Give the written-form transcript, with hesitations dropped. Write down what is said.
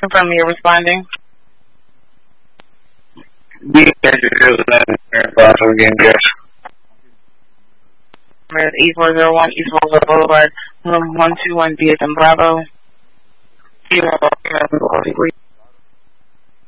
Confirm you're responding. East 101, East Roseville Boulevard, 121 BSM Bravo.